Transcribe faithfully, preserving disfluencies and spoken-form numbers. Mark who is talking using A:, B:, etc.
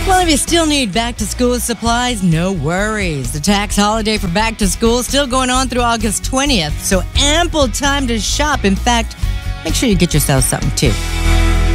A: Well, if you still need back-to-school supplies, no worries. The tax holiday for back-to-school is still going on through August twentieth, so ample time to shop. In fact, make sure you get yourself something, too.